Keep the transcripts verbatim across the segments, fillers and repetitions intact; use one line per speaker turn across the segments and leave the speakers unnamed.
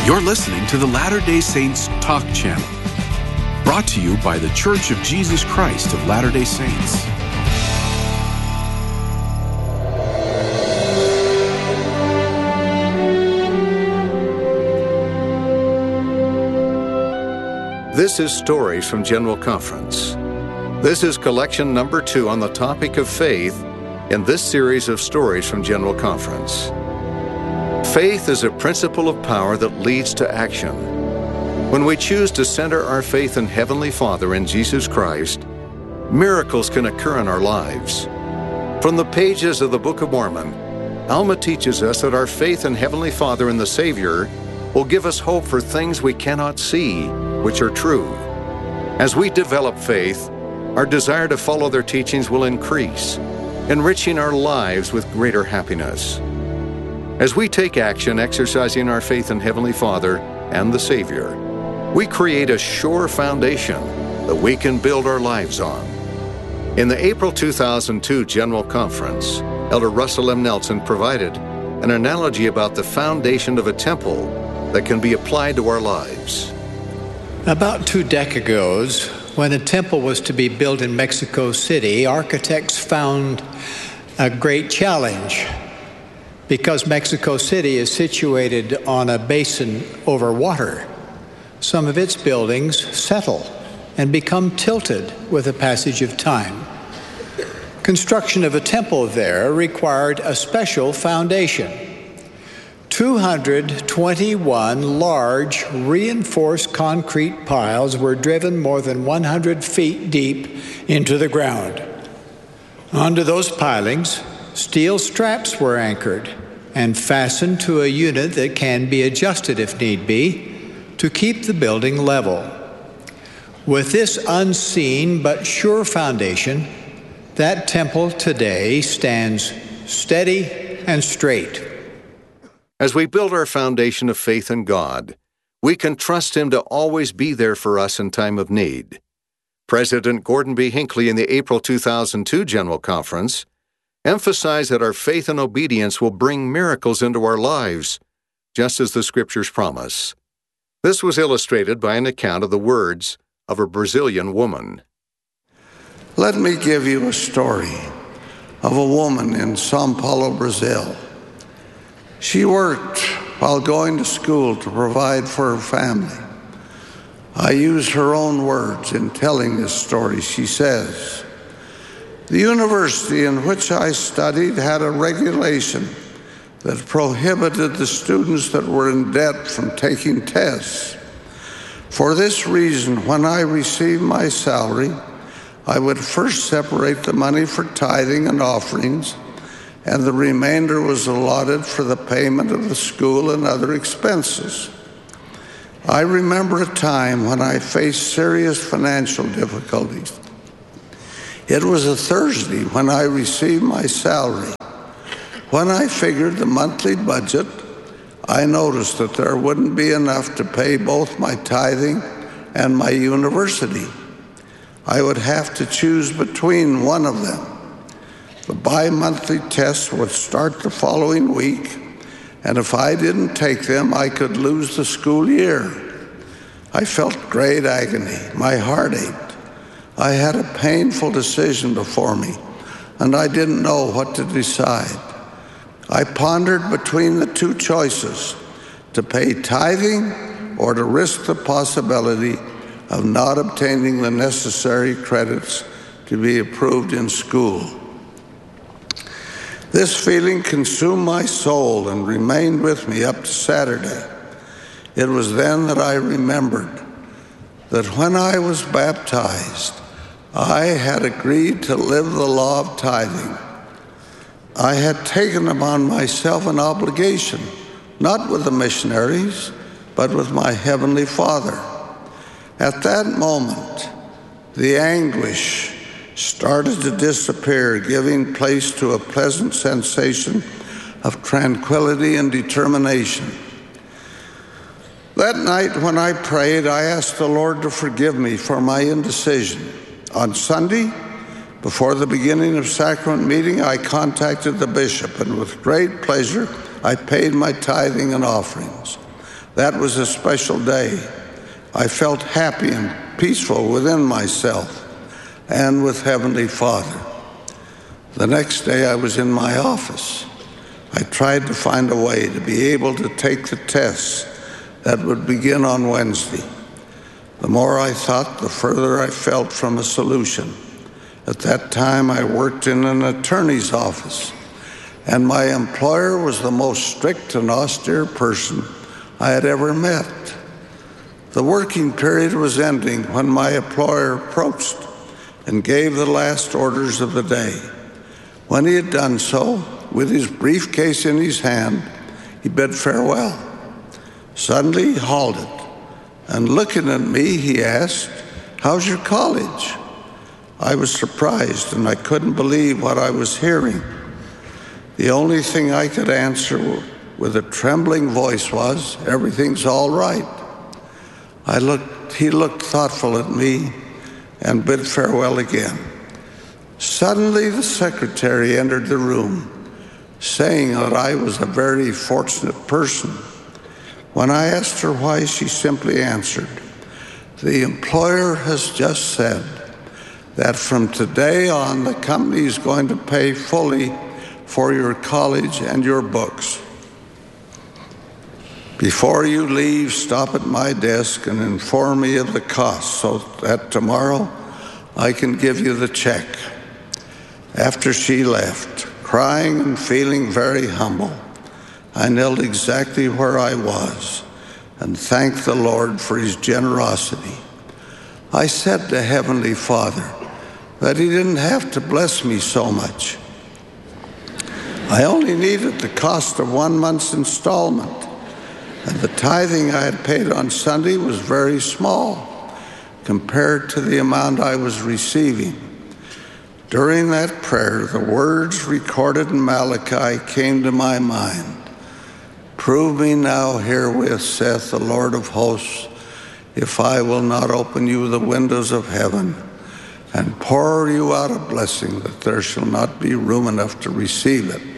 You're listening to the Latter-day Saints Talk Channel, brought to you by The Church of Jesus Christ of Latter-day Saints.
This is Stories from General Conference. This is collection number two on the topic of faith in this series of Stories from General Conference. Faith is a principle of power that leads to action. When we choose to center our faith in Heavenly Father and Jesus Christ, miracles can occur in our lives. From the pages of the Book of Mormon, Alma teaches us that our faith in Heavenly Father and the Savior will give us hope for things we cannot see, which are true. As we develop faith, our desire to follow their teachings will increase, enriching our lives with greater happiness. As we take action exercising our faith in Heavenly Father and the Savior, we create a sure foundation that we can build our lives on. In the April two thousand two General Conference, Elder Russell M. Nelson provided an analogy about the foundation of a temple that can be applied to our lives.
About two decades, when a temple was to be built in Mexico City, architects found a great challenge. Because Mexico City is situated on a basin over water, some of its buildings settle and become tilted with the passage of time. Construction of a temple there required a special foundation. two hundred twenty-one large reinforced concrete piles were driven more than one hundred feet deep into the ground. Onto those pilings, steel straps were anchored and fastened to a unit that can be adjusted if need be to keep the building level. With this unseen but sure foundation, that temple today stands steady and straight.
As we build our foundation of faith in God, we can trust Him to always be there for us in time of need. President Gordon B. Hinckley in the April two thousand two General Conference emphasized that our faith and obedience will bring miracles into our lives, just as the Scriptures promise. This was illustrated by an account of the words of a Brazilian woman.
Let me give you a story of a woman in São Paulo, Brazil. She worked while going to school to provide for her family. I use her own words in telling this story. She says, "The university in which I studied had a regulation that prohibited the students that were in debt from taking tests. For this reason, when I received my salary, I would first separate the money for tithing and offerings, and the remainder was allotted for the payment of the school and other expenses. I remember a time when I faced serious financial difficulties. It was a Thursday when I received my salary. When I figured the monthly budget, I noticed that there wouldn't be enough to pay both my tithing and my university. I would have to choose between one of them. The bi-monthly tests would start the following week, and if I didn't take them, I could lose the school year. I felt great agony. My heart ached. I had a painful decision before me, and I didn't know what to decide. I pondered between the two choices, to pay tithing or to risk the possibility of not obtaining the necessary credits to be approved in school. This feeling consumed my soul and remained with me up to Saturday. It was then that I remembered that when I was baptized, I had agreed to live the law of tithing. I had taken upon myself an obligation, not with the missionaries, but with my Heavenly Father. At that moment, the anguish started to disappear, giving place to a pleasant sensation of tranquility and determination. That night when I prayed, I asked the Lord to forgive me for my indecision. On Sunday, before the beginning of sacrament meeting, I contacted the bishop, and with great pleasure, I paid my tithing and offerings. That was a special day. I felt happy and peaceful within myself and with Heavenly Father. The next day I was in my office. I tried to find a way to be able to take the tests that would begin on Wednesday. The more I thought, the further I felt from a solution. At that time, I worked in an attorney's office, and my employer was the most strict and austere person I had ever met. The working period was ending when my employer approached and gave the last orders of the day. When he had done so, with his briefcase in his hand, he bid farewell. Suddenly he halted, and looking at me, he asked, "How's your college?" I was surprised, and I couldn't believe what I was hearing. The only thing I could answer with a trembling voice was, "Everything's all right." I looked, he looked thoughtful at me and bid farewell again. Suddenly the secretary entered the room, saying that I was a very fortunate person. When I asked her why, she simply answered, "The employer has just said that from today on, the company is going to pay fully for your college and your books. Before you leave, stop at my desk and inform me of the cost so that tomorrow I can give you the check." After she left, crying and feeling very humble, I knelt exactly where I was and thanked the Lord for his generosity. I said to Heavenly Father that he didn't have to bless me so much. I only needed the cost of one month's installment, and the tithing I had paid on Sunday was very small compared to the amount I was receiving. During that prayer, the words recorded in Malachi came to my mind. "Prove me now herewith, saith the Lord of hosts, if I will not open you the windows of heaven and pour you out a blessing that there shall not be room enough to receive it."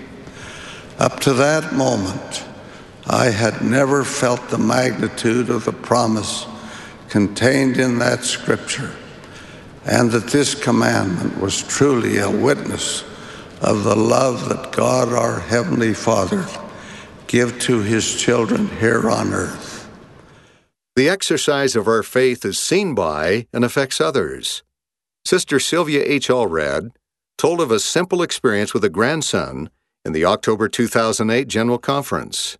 Up to that moment, I had never felt the magnitude of the promise contained in that scripture, and that this commandment was truly a witness of the love that God, our Heavenly Father, gives to his children here on earth.
The exercise of our faith is seen by and affects others. Sister Sylvia H. Allred told of a simple experience with a grandson in the October two thousand eight General Conference.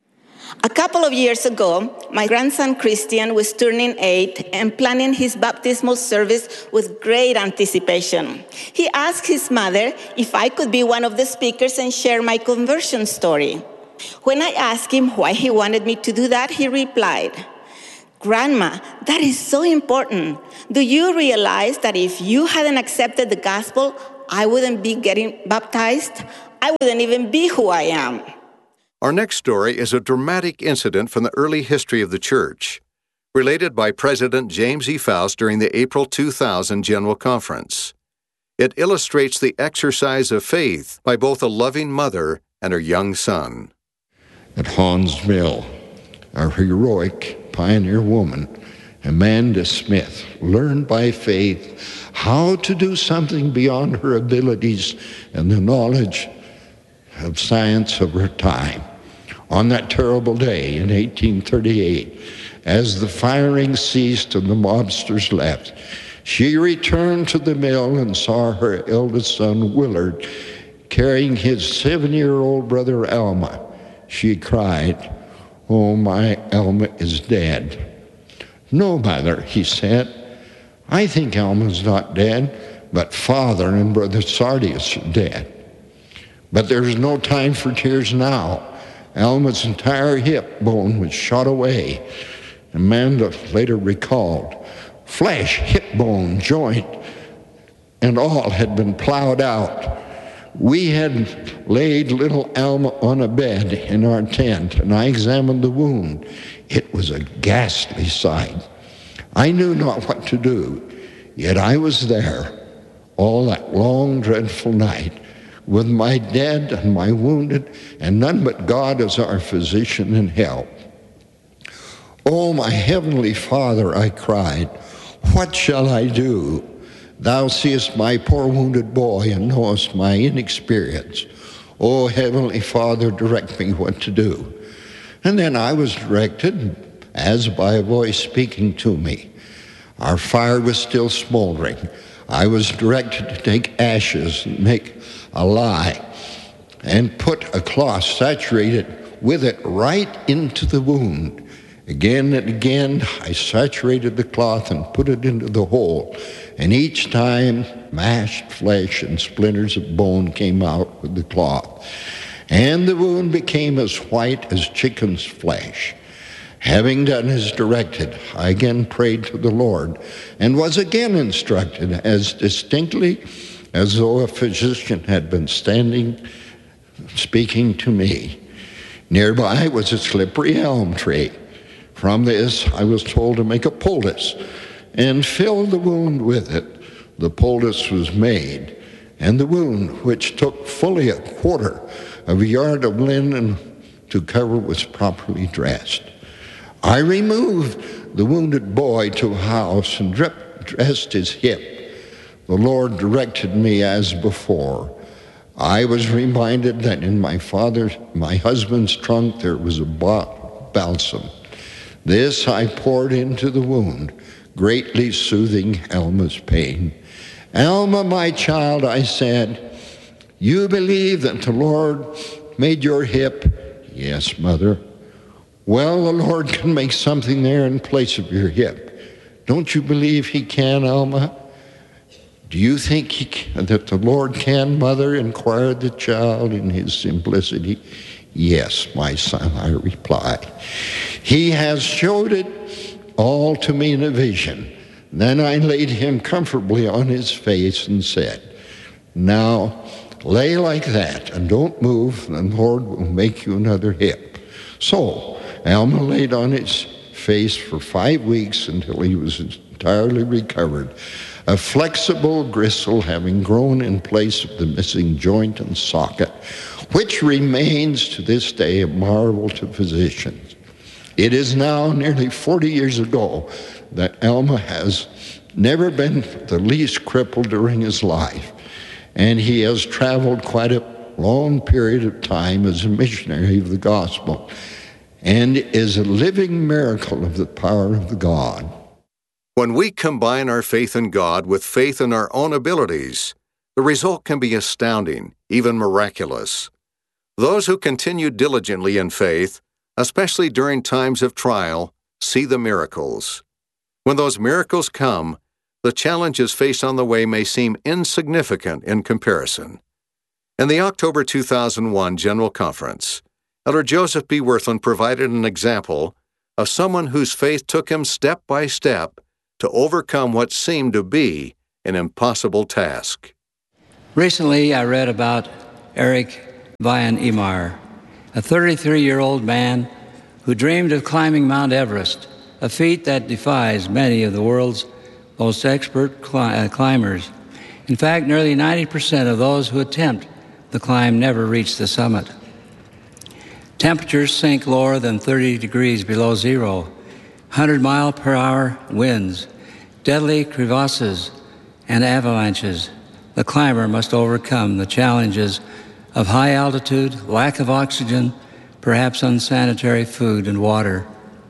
A couple of years ago, my grandson Christian was turning eight and planning his baptismal service with great anticipation. He asked his mother if I could be one of the speakers and share my conversion story. When I asked him why he wanted me to do that, he replied, "Grandma, that is so important. Do you realize that if you hadn't accepted the gospel, I wouldn't be getting baptized? I wouldn't even be who I am."
Our next story is a dramatic incident from the early history of the church, related by President James E. Faust during the April two thousand General Conference. It illustrates the exercise of faith by both a loving mother and her young son.
At Haun's Mill, our heroic pioneer woman, Amanda Smith, learned by faith how to do something beyond her abilities and the knowledge of science of her time. On that terrible day in eighteen thirty-eight, as the firing ceased and the mobsters left, she returned to the mill and saw her eldest son, Willard, carrying his seven-year-old brother, Alma. She cried, "Oh, my Alma is dead." "No, Mother," he said. "I think Alma's not dead, but Father and Brother Sardius are dead." But there's no time for tears now. Alma's entire hip bone was shot away. Amanda later recalled, flesh, hip bone, joint, and all had been plowed out. We had laid little Alma on a bed in our tent, and I examined the wound. It was a ghastly sight. I knew not what to do, yet I was there all that long, dreadful night, with my dead and my wounded, and none but God as our physician and help. "Oh, my heavenly Father," I cried, "what shall I do? Thou seest my poor wounded boy and knowest my inexperience. Oh, heavenly Father, direct me what to do." And then I was directed as by a voice speaking to me. Our fire was still smoldering. I was directed to take ashes and make a lye and put a cloth saturated with it right into the wound. Again and again, I saturated the cloth and put it into the hole. And each time, mashed flesh and splinters of bone came out with the cloth. And the wound became as white as chicken's flesh. Having done as directed, I again prayed to the Lord and was again instructed as distinctly as though a physician had been standing speaking to me. Nearby was a slippery elm tree. From this, I was told to make a poultice and fill the wound with it. The poultice was made, and the wound, which took fully a quarter of a yard of linen to cover, was properly dressed. I removed the wounded boy to a house and dressed his hip. The Lord directed me as before. I was reminded that in my father's, my husband's trunk there was a balsam. This I poured into the wound, greatly soothing Alma's pain. "Alma, my child," I said, "you believe that the Lord made your hip?" "Yes, Mother." "Well, the Lord can make something there in place of your hip. Don't you believe he can, Alma?" "Do you think he can, that the Lord can, Mother?" inquired the child in his simplicity. "Yes, my son," I replied. "He has showed it all to me in a vision." Then I laid him comfortably on his face and said, "Now lay like that and don't move, and the Lord will make you another hip." So Alma laid on his face for five weeks until he was entirely recovered, a flexible gristle having grown in place of the missing joint and socket, which remains to this day a marvel to physicians. It is now nearly forty years ago that Alma has never been the least crippled during his life, and he has traveled quite a long period of time as a missionary of the gospel, and is a living miracle of the power of the God.
When we combine our faith in God with faith in our own abilities, the result can be astounding, even miraculous. Those who continue diligently in faith, especially during times of trial, see the miracles. When those miracles come, the challenges faced on the way may seem insignificant in comparison. In the October two thousand one General Conference, Elder Joseph B. Wirthlin provided an example of someone whose faith took him step by step to overcome what seemed to be an impossible task.
Recently, I read about Eric Vian Imar, a thirty-three-year-old man who dreamed of climbing Mount Everest, a feat that defies many of the world's most expert cli- uh, climbers. In fact, nearly ninety percent of those who attempt the climb never reach the summit. Temperatures sink lower than thirty degrees below zero, one hundred mile per hour winds, deadly crevasses, and avalanches. The climber must overcome the challenges of high altitude, lack of oxygen, perhaps unsanitary food and water.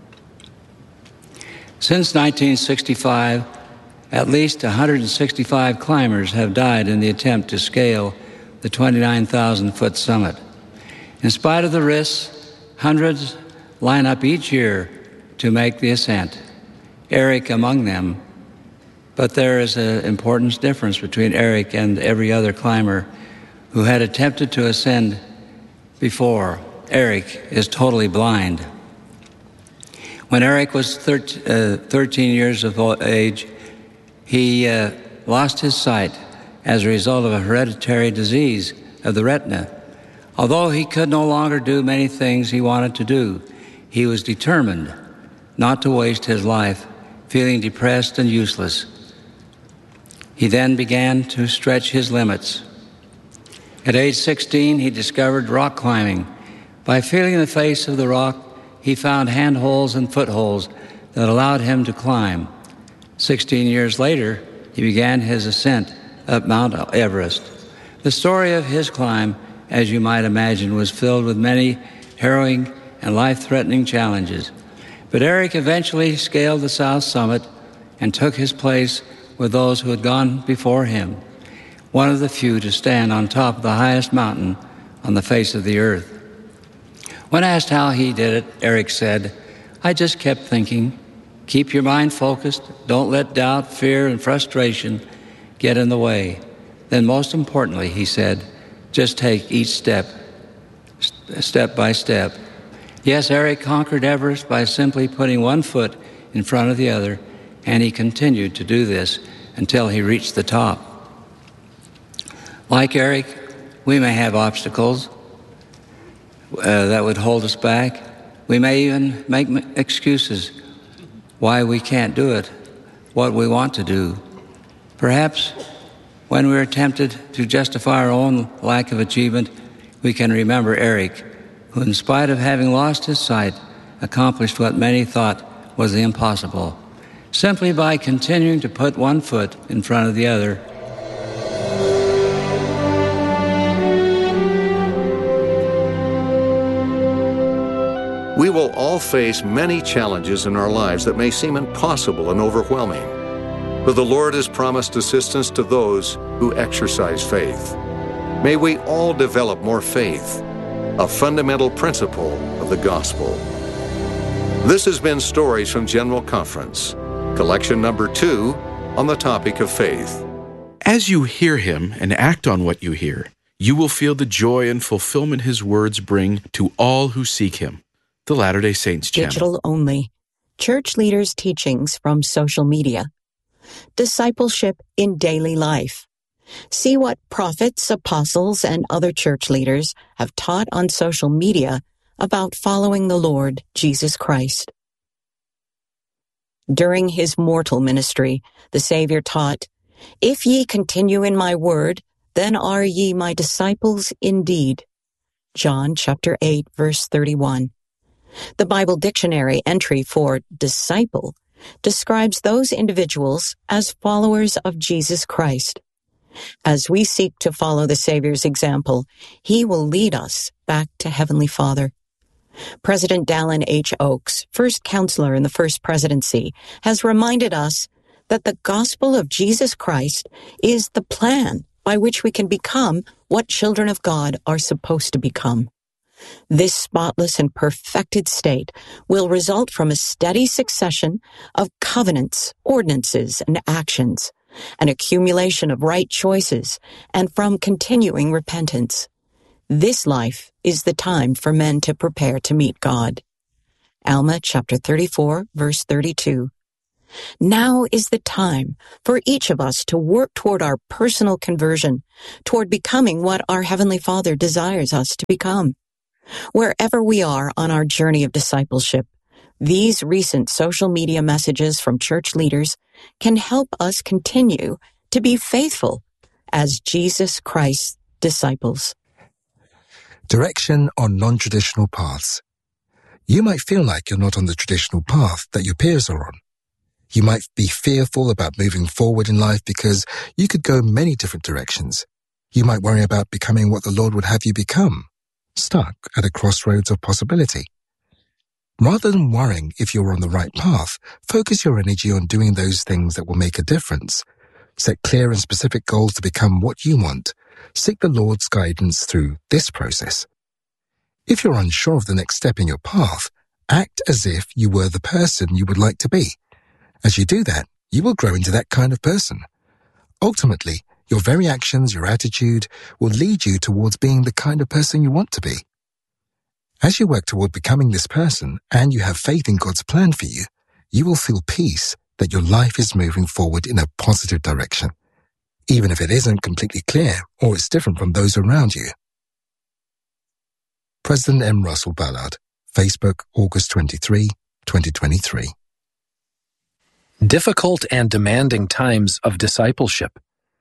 Since nineteen sixty-five, at least one hundred sixty-five climbers have died in the attempt to scale the twenty-nine thousand foot summit. In spite of the risks, hundreds line up each year to make the ascent, Eric among them. But there is an important difference between Eric and every other climber who had attempted to ascend before. Eric is totally blind. When Eric was thirteen years of age, he uh, lost his sight as a result of a hereditary disease of the retina. Although he could no longer do many things he wanted to do, he was determined not to waste his life feeling depressed and useless. He then began to stretch his limits. At age sixteen, he discovered rock climbing. By feeling the face of the rock, he found handholds and footholds that allowed him to climb. Sixteen years later, he began his ascent up Mount Everest. The story of his climb, as you might imagine, was filled with many harrowing and life-threatening challenges. But Eric eventually scaled the south summit and took his place with those who had gone before him, one of the few to stand on top of the highest mountain on the face of the earth. When asked how he did it, Eric said, "I just kept thinking, keep your mind focused, don't let doubt, fear, and frustration get in the way. Then most importantly," he said, "just take each step, step by step." Yes, Eric conquered Everest by simply putting one foot in front of the other, and he continued to do this until he reached the top. Like Eric, we may have obstacles uh, that would hold us back. We may even make excuses why we can't do it, what we want to do. Perhaps when we're tempted to justify our own lack of achievement, we can remember Eric, who, in spite of having lost his sight, accomplished what many thought was the impossible, simply by continuing to put one foot in front of the other.
We will all face many challenges in our lives that may seem impossible and overwhelming, but the Lord has promised assistance to those who exercise faith. May we all develop more faith, a fundamental principle of the gospel. This has been Stories from General Conference, collection number two on the topic of faith.
As you hear him and act on what you hear, you will feel the joy and fulfillment his words bring to all who seek him. The Latter-day Saints channel.
Digital only. Church leaders' teachings from social media. Discipleship in daily life. See what prophets, apostles, and other church leaders have taught on social media about following the Lord Jesus Christ. During his mortal ministry, the Savior taught, "If ye continue in my word, then are ye my disciples indeed." John chapter eight, verse thirty-one. The Bible dictionary entry for disciple describes those individuals as followers of Jesus Christ. As we seek to follow the Savior's example, he will lead us back to Heavenly Father. President Dallin H. Oaks, first counselor in the First Presidency, has reminded us that the gospel of Jesus Christ is the plan by which we can become what children of God are supposed to become. This spotless and perfected state will result from a steady succession of covenants, ordinances, and actions, an accumulation of right choices, and from continuing repentance. This life is the time for men to prepare to meet God. Alma chapter thirty-four, verse thirty-two. Now is the time for each of us to work toward our personal conversion, toward becoming what our Heavenly Father desires us to become. Wherever we are on our journey of discipleship, these recent social media messages from church leaders can help us continue to be faithful as Jesus Christ's disciples.
Direction on non-traditional paths. You might feel like you're not on the traditional path that your peers are on. You might be fearful about moving forward in life because you could go many different directions. You might worry about becoming what the Lord would have you become, stuck at a crossroads of possibility. Rather than worrying if you're on the right path, focus your energy on doing those things that will make a difference. Set clear and specific goals to become what you want. Seek the Lord's guidance through this process. If you're unsure of the next step in your path, act as if you were the person you would like to be. As you do that, you will grow into that kind of person. Ultimately, your very actions, your attitude, will lead you towards being the kind of person you want to be. As you work toward becoming this person and you have faith in God's plan for you, you will feel peace that your life is moving forward in a positive direction, even if it isn't completely clear or it's different from those around you. President M. Russell Ballard, Facebook, August twenty-third, twenty twenty-three.
Difficult and demanding times of discipleship.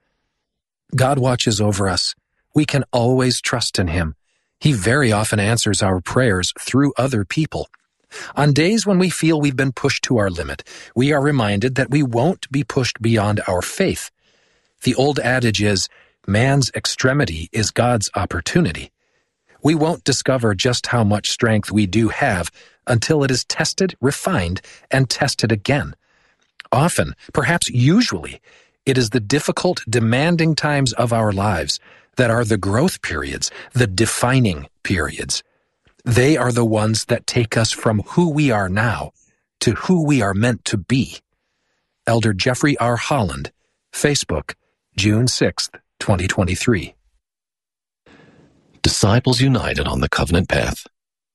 God watches over us. We can always trust in Him. He very often answers our prayers through other people. On days when we feel we've been pushed to our limit, we are reminded that we won't be pushed beyond our faith. The old adage is, man's extremity is God's opportunity. We won't discover just how much strength we do have until it is tested, refined, and tested again. Often, perhaps usually, it is the difficult, demanding times of our lives that are the growth periods, the defining periods. They are the ones that take us from who we are now to who we are meant to be. Elder Jeffrey R. Holland, Facebook, June sixth, twenty twenty-three.
Disciples United on the Covenant Path.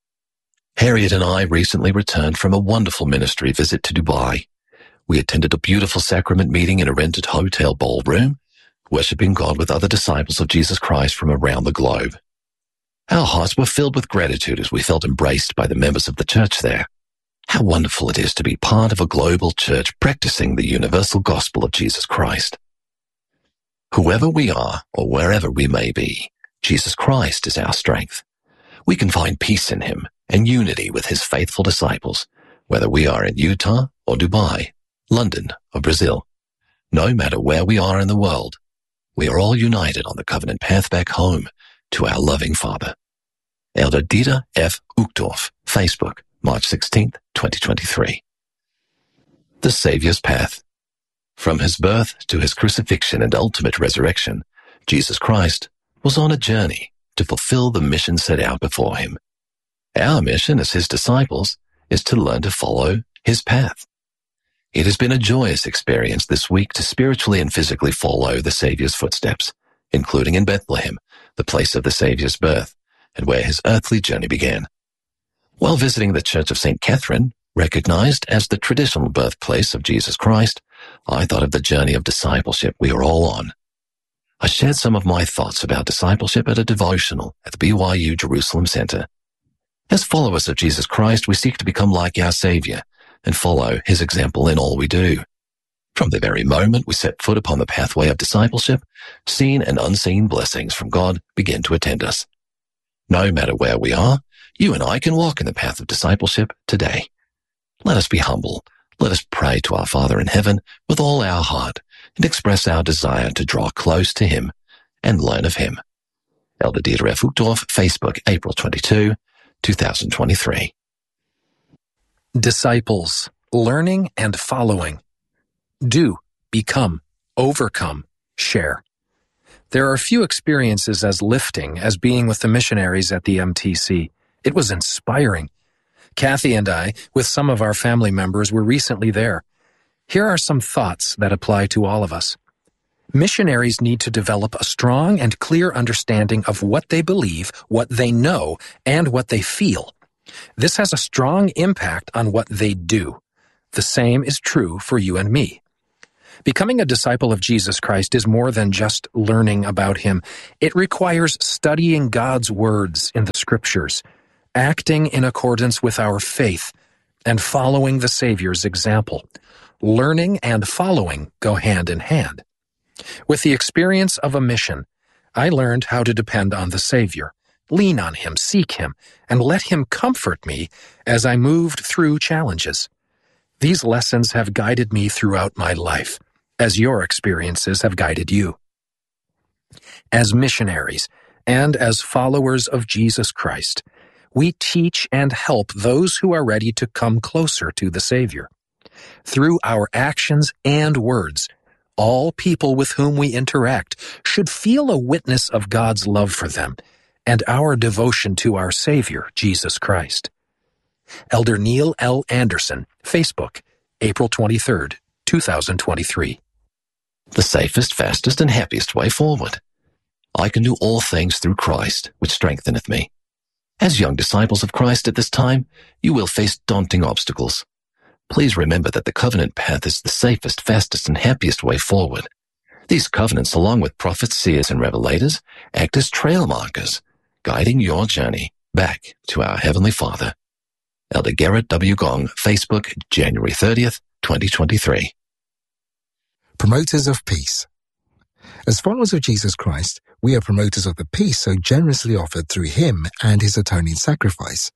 Harriet and I recently returned from a wonderful ministry visit to Dubai. We attended a beautiful sacrament meeting in a rented hotel ballroom, worshiping God with other disciples of Jesus Christ from around the globe. Our hearts were filled with gratitude as we felt embraced by the members of the church there. How wonderful it is to be part of a global church practicing the universal gospel of Jesus Christ. Whoever we are, or wherever we may be, Jesus Christ is our strength. We can find peace in him and unity with his faithful disciples, whether we are in Utah or Dubai, London or Brazil. No matter where we are in the world, we are all united on the covenant path back home to our loving Father. Elder Dieter F. Uchtdorf, Facebook, March sixteenth, twenty twenty-three. The Savior's Path. From his birth to his crucifixion and ultimate resurrection, Jesus Christ was on a journey to fulfill the mission set out before him. Our mission as his disciples is to learn to follow his path. It has been a joyous experience this week to spiritually and physically follow the Savior's footsteps, including in Bethlehem, the place of the Savior's birth, and where his earthly journey began. While visiting the Church of Saint Catherine, recognized as the traditional birthplace of Jesus Christ, I thought of the journey of discipleship we are all on. I shared some of my thoughts about discipleship at a devotional at the B Y U Jerusalem Center. As followers of Jesus Christ, we seek to become like our Savior and follow his example in all we do. From the very moment we set foot upon the pathway of discipleship, seen and unseen blessings from God begin to attend us. No matter where we are, you and I can walk in the path of discipleship today. Let us be humble. Let us pray to our Father in heaven with all our heart and express our desire to draw close to him and learn of him. Elder Dieter F. Uchtdorf, Facebook, April twenty-second, twenty twenty-three.
Disciples, learning and following. Do, become, overcome, share. There are few experiences as lifting as being with the missionaries at the M T C. It was inspiring. Kathy and I, with some of our family members, were recently there. Here are some thoughts that apply to all of us. Missionaries need to develop a strong and clear understanding of what they believe, what they know, and what they feel. This has a strong impact on what they do. The same is true for you and me. Becoming a disciple of Jesus Christ is more than just learning about him. It requires studying God's words in the Scriptures, acting in accordance with our faith, and following the Savior's example. Learning and following go hand in hand. With the experience of a mission, I learned how to depend on the Savior, lean on him, seek him, and let him comfort me as I moved through challenges. These lessons have guided me throughout my life, as your experiences have guided you. As missionaries and as followers of Jesus Christ, we teach and help those who are ready to come closer to the Savior. Through our actions and words, all people with whom we interact should feel a witness of God's love for them and our devotion to our Savior, Jesus Christ. Elder Neil L. Anderson, Facebook, April twenty-third, twenty twenty-three.
The safest, fastest, and happiest way forward. I can do all things through Christ, which strengtheneth me. As young disciples of Christ at this time, you will face daunting obstacles. Please remember that the covenant path is the safest, fastest, and happiest way forward. These covenants, along with prophets, seers, and revelators, act as trail markers, guiding your journey back to our Heavenly Father. Elder Garrett W. Gong, Facebook, January thirtieth, twenty twenty-three.
Promoters of peace. As followers of Jesus Christ, we are promoters of the peace so generously offered through him and his atoning sacrifice.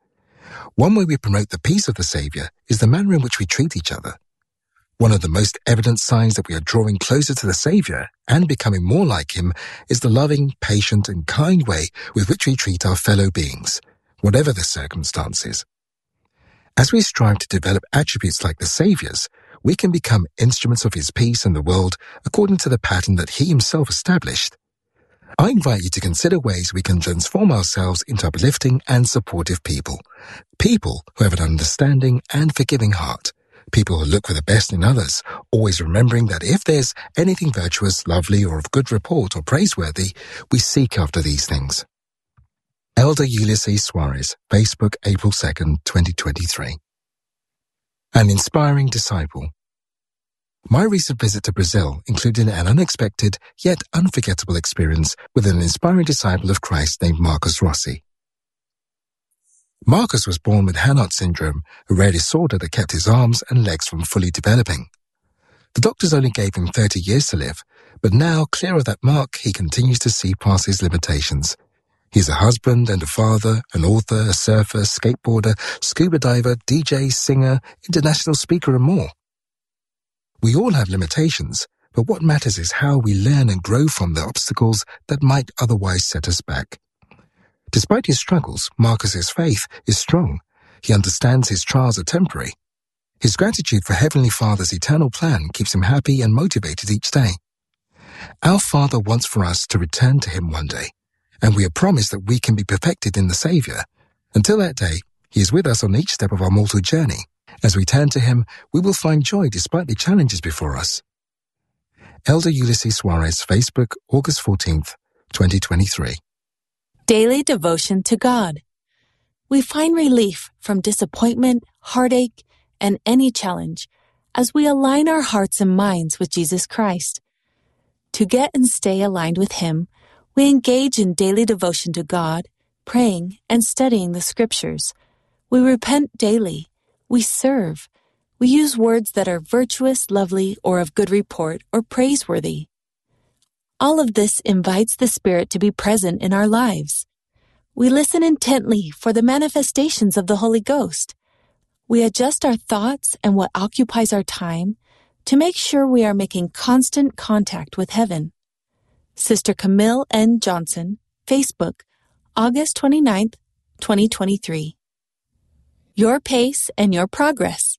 One way we promote the peace of the Savior is the manner in which we treat each other. One of the most evident signs that we are drawing closer to the Savior and becoming more like him is the loving, patient, and kind way with which we treat our fellow beings, whatever the circumstances. As we strive to develop attributes like the Savior's, we can become instruments of his peace in the world according to the pattern that he himself established. I invite you to consider ways we can transform ourselves into uplifting and supportive people. People who have an understanding and forgiving heart. People who look for the best in others, always remembering that if there's anything virtuous, lovely, or of good report or praiseworthy, we seek after these things. Elder Ulysses Suarez, Facebook, April second, twenty twenty-three. An inspiring disciple. My recent visit to Brazil included an unexpected yet unforgettable experience with an inspiring disciple of Christ named Marcus Rossi. Marcus was born with Hanhart syndrome, a rare disorder that kept his arms and legs from fully developing. The doctors only gave him thirty years to live, but now, clear of that mark, he continues to see past his limitations. He's a husband and a father, an author, a surfer, skateboarder, scuba diver, D J, singer, international speaker, and more. We all have limitations, but what matters is how we learn and grow from the obstacles that might otherwise set us back. Despite his struggles, Marcus's faith is strong. He understands his trials are temporary. His gratitude for Heavenly Father's eternal plan keeps him happy and motivated each day. Our Father wants for us to return to him one day, and we are promised that we can be perfected in the Savior. Until that day, he is with us on each step of our mortal journey. As we turn to him, we will find joy despite the challenges before us. Elder Ulysses Suarez, Facebook, August fourteenth, twenty twenty-three.
Daily devotion to God. We find relief from disappointment, heartache, and any challenge as we align our hearts and minds with Jesus Christ. To get and stay aligned with him, we engage in daily devotion to God, praying and studying the scriptures. We repent daily. We serve. We use words that are virtuous, lovely, or of good report, or praiseworthy. All of this invites the Spirit to be present in our lives. We listen intently for the manifestations of the Holy Ghost. We adjust our thoughts and what occupies our time to make sure we are making constant contact with heaven. Sister Camille N. Johnson, Facebook, August twenty-ninth, twenty twenty-three. Your pace and your progress.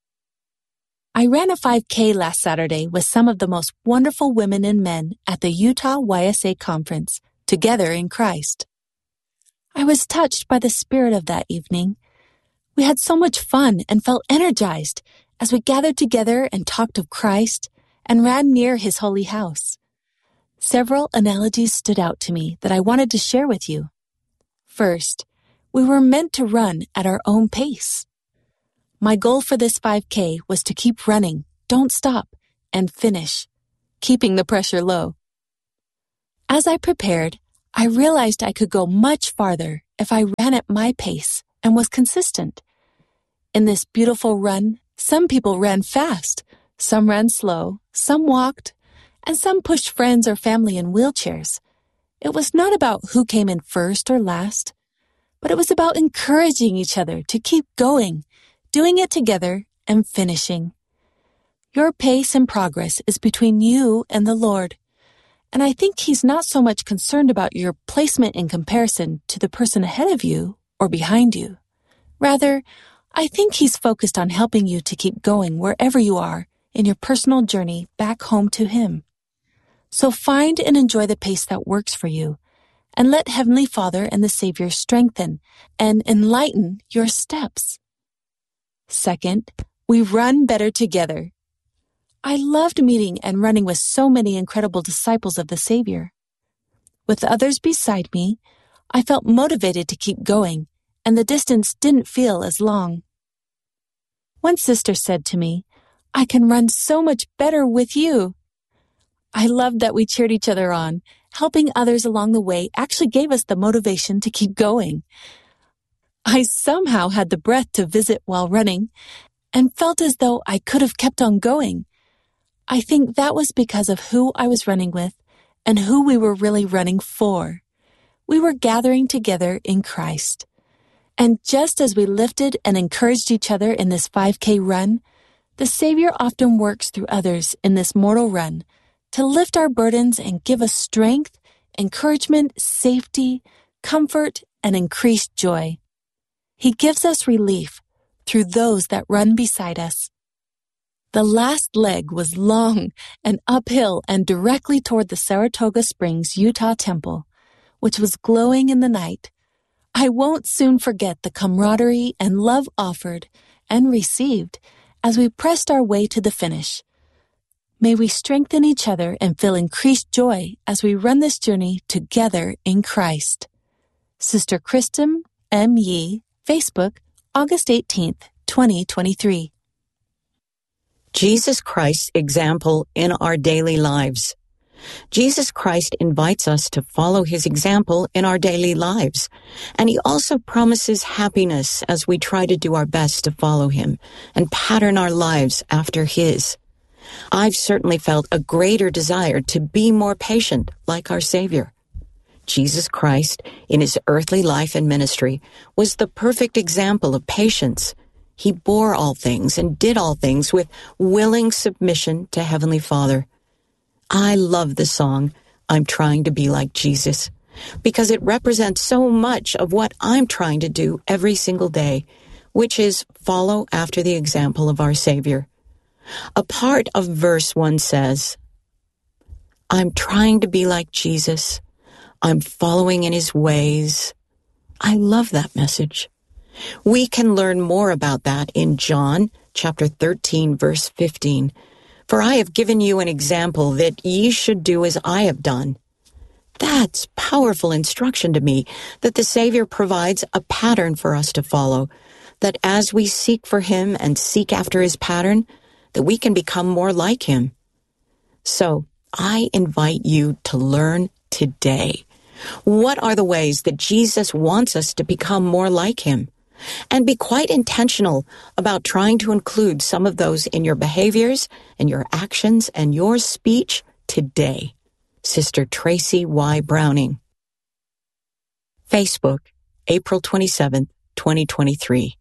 I ran a five K last Saturday with some of the most wonderful women and men at the Utah Y S A conference, Together in Christ. I was touched by the spirit of that evening. We had so much fun and felt energized as we gathered together and talked of Christ and ran near his holy house. Several analogies stood out to me that I wanted to share with you. First, we were meant to run at our own pace. My goal for this five K was to keep running, don't stop, and finish, keeping the pressure low. As I prepared, I realized I could go much farther if I ran at my pace and was consistent. In this beautiful run, some people ran fast, some ran slow, some walked, and some pushed friends or family in wheelchairs. It was not about who came in first or last, but it was about encouraging each other to keep going, doing it together, and finishing. Your pace and progress is between you and the Lord, and I think he's not so much concerned about your placement in comparison to the person ahead of you or behind you. Rather, I think he's focused on helping you to keep going wherever you are in your personal journey back home to him. So find and enjoy the pace that works for you, and let Heavenly Father and the Savior strengthen and enlighten your steps. Second, we run better together. I loved meeting and running with so many incredible disciples of the Savior. With others beside me, I felt motivated to keep going, and the distance didn't feel as long. One sister said to me, "I can run so much better with you." I loved that we cheered each other on. Helping others along the way actually gave us the motivation to keep going. I somehow had the breath to visit while running and felt as though I could have kept on going. I think that was because of who I was running with and who we were really running for. We were gathering together in Christ. And just as we lifted and encouraged each other in this five K run, the Savior often works through others in this mortal run to lift our burdens and give us strength, encouragement, safety, comfort, and increased joy. He gives us relief through those that run beside us. The last leg was long and uphill and directly toward the Saratoga Springs, Utah temple, which was glowing in the night. I won't soon forget the camaraderie and love offered and received as we pressed our way to the finish. May we strengthen each other and feel increased joy as we run this journey together in Christ. Sister Kristen M. Yee, Facebook, August eighteenth, twenty twenty-three.
Jesus Christ's example in our daily lives. Jesus Christ invites us to follow his example in our daily lives, and he also promises happiness as we try to do our best to follow him and pattern our lives after his. I've certainly felt a greater desire to be more patient like our Savior. Jesus Christ, in his earthly life and ministry, was the perfect example of patience. He bore all things and did all things with willing submission to Heavenly Father. I love the song, I'm Trying to Be Like Jesus, because it represents so much of what I'm trying to do every single day, which is follow after the example of our Savior. A part of verse one says, I'm trying to be like Jesus. I'm following in his ways. I love that message. We can learn more about that in John chapter thirteen, verse fifteen. For I have given you an example that ye should do as I have done. That's powerful instruction to me, that the Savior provides a pattern for us to follow, that as we seek for him and seek after his pattern, that we can become more like him. So I invite you to learn today. What are the ways that Jesus wants us to become more like him? And be quite intentional about trying to include some of those in your behaviors and your actions and your speech today. Sister Tracy Y. Browning. Facebook, April twenty-seventh, twenty twenty-three.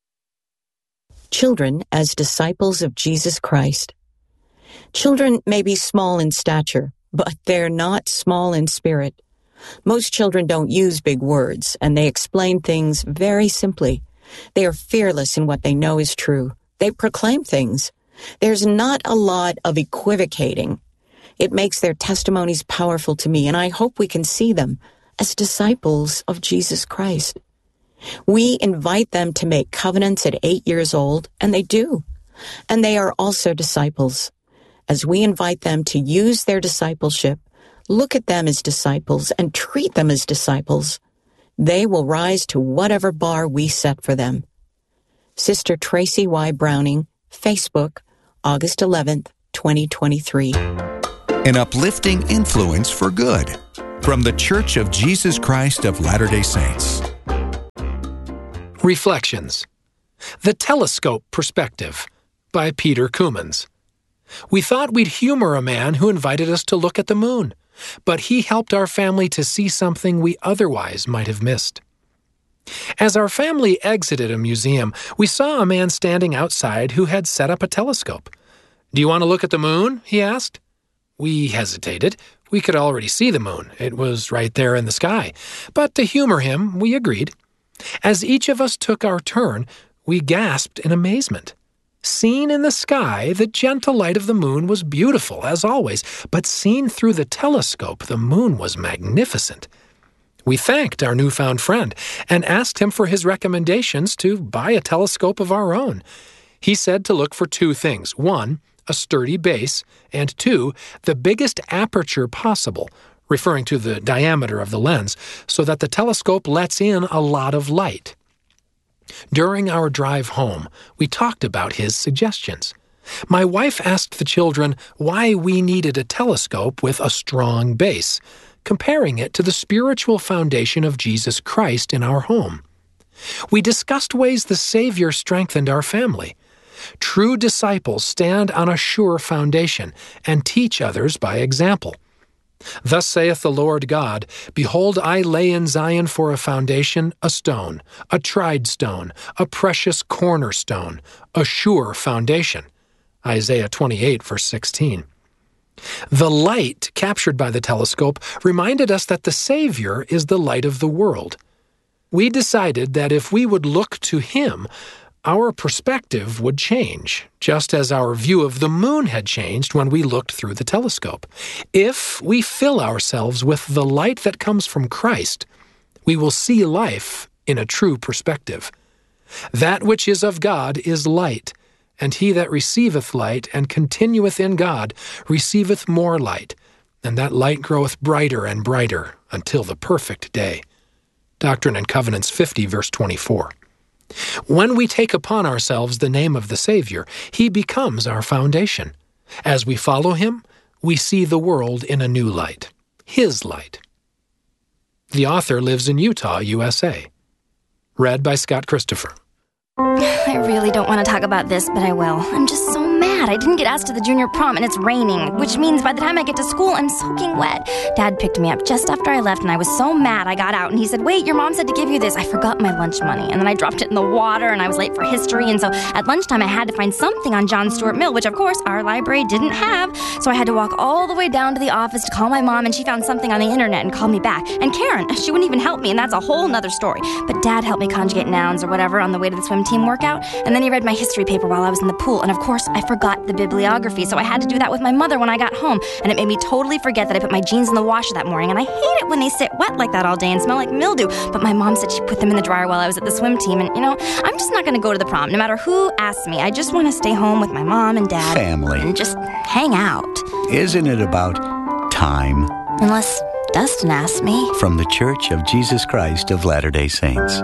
Children as disciples of Jesus Christ. Children may be small in stature, but they're not small in spirit. Most children don't use big words, and they explain things very simply. They are fearless in what they know is true. They proclaim things. There's not a lot of equivocating. It makes their testimonies powerful to me, and I hope we can see them as disciples of Jesus Christ. We invite them to make covenants at eight years old, and they do. And they are also disciples. As we invite them to use their discipleship, look at them as disciples and treat them as disciples, they will rise to whatever bar we set for them. Sister Tracy Y. Browning, Facebook, August eleventh, twenty twenty-three.
An uplifting influence for good. From the Church of Jesus Christ of Latter-day Saints.
Reflections. The Telescope Perspective by Peter Koumans. We thought we'd humor a man who invited us to look at the moon, but he helped our family to see something we otherwise might have missed. As our family exited a museum, we saw a man standing outside who had set up a telescope. "Do you want to look at the moon?" he asked. We hesitated. We could already see the moon. It was right there in the sky. But to humor him, we agreed. As each of us took our turn, we gasped in amazement. Seen in the sky, the gentle light of the moon was beautiful, as always, but seen through the telescope, the moon was magnificent. We thanked our newfound friend and asked him for his recommendations to buy a telescope of our own. He said to look for two things. One, a sturdy base, and two, the biggest aperture possible, referring to the diameter of the lens, so that the telescope lets in a lot of light. During our drive home, we talked about his suggestions. My wife asked the children why we needed a telescope with a strong base, comparing it to the spiritual foundation of Jesus Christ in our home. We discussed ways the Savior strengthened our family. True disciples stand on a sure foundation and teach others by example. Thus saith the Lord God, Behold, I lay in Zion for a foundation a stone, a tried stone, a precious cornerstone, a sure foundation. Isaiah twenty-eight, verse sixteen. The light captured by the telescope reminded us that the Savior is the light of the world. We decided that if we would look to Him, our perspective would change, just as our view of the moon had changed when we looked through the telescope. If we fill ourselves with the light that comes from Christ, we will see life in a true perspective. That which is of God is light, and he that receiveth light and continueth in God receiveth more light, and that light groweth brighter and brighter until the perfect day. Doctrine and Covenants fifty, verse twenty-four. When we take upon ourselves the name of the Savior, He becomes our foundation. As we follow Him, we see the world in a new light, His light. The author lives in Utah, U S A. Read by Scott Christopher.
I really don't want to talk about this, but I will. I'm just so mad. I didn't get asked to the junior prom, and it's raining, which means by the time I get to school, I'm soaking wet. Dad picked me up just after I left, and I was so mad I got out, and he said, wait, your mom said to give you this. I forgot my lunch money, and then I dropped it in the water, and I was late for history, and so at lunchtime I had to find something on John Stuart Mill, which of course our library didn't have, so I had to walk all the way down to the office to call my mom, and she found something on the internet and called me back. And Karen, she wouldn't even help me, and that's a whole nother story. But Dad helped me conjugate nouns or whatever on the way to the swim team workout, and then he read my history paper while I was in the pool, and of course I forgot the bibliography, so I had to do that with my mother when I got home, and it made me totally forget that I put my jeans in the washer that morning, and I hate it when they sit wet like that all day and smell like mildew, but my mom said she put them in the dryer while I was at the swim team, and you know, I'm just not going to go to the prom, no matter who asks me. I just want to stay home with my mom and dad.
Family.
And just hang out.
Isn't it about time?
Unless Dustin asks me.
From the Church of Jesus Christ of Latter-day Saints.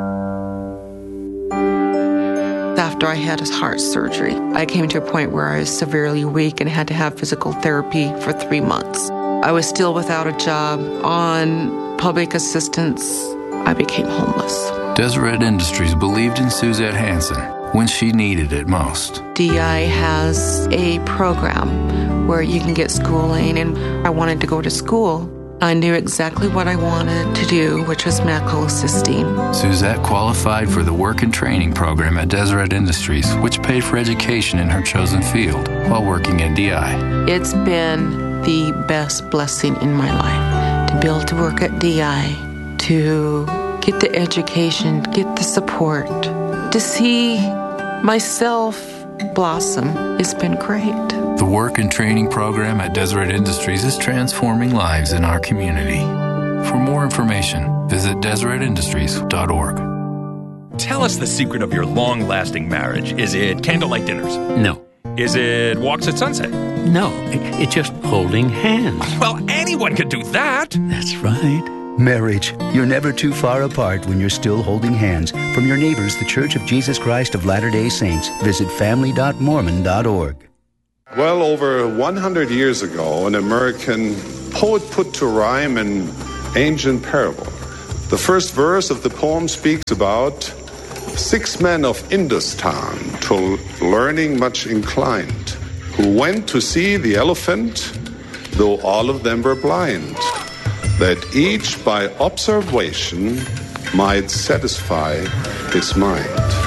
After I had a heart surgery, I came to a point where I was severely weak and had to have physical therapy for three months. I was still without a job, on public assistance. I became homeless.
Deseret Industries believed in Suzette Hansen when she needed it most.
D I has a program where you can get schooling, and I wanted to go to school. I knew exactly what I wanted to do, which was medical assisting.
Suzette qualified for the work and training program at Deseret Industries, which paid for education in her chosen field while working at D I.
It's been the best blessing in my life to be able to work at D I, to get the education, get the support, to see myself blossom. It's been great.
The work and training program at Deseret Industries is transforming lives in our community. For more information, visit deseret industries dot org.
Tell us the secret of your long-lasting marriage. Is it candlelight dinners?
No.
Is it walks at sunset?
No, it's just holding hands.
Well, anyone can do that.
That's right.
Marriage. You're never too far apart when you're still holding hands. From your neighbors, the Church of Jesus Christ of Latter-day Saints. Visit family dot mormon dot org.
Well, over one hundred years ago, an American poet put to rhyme an ancient parable. The first verse of the poem speaks about six men of Industan, to learning much inclined, who went to see the elephant, though all of them were blind, that each by observation might satisfy his mind.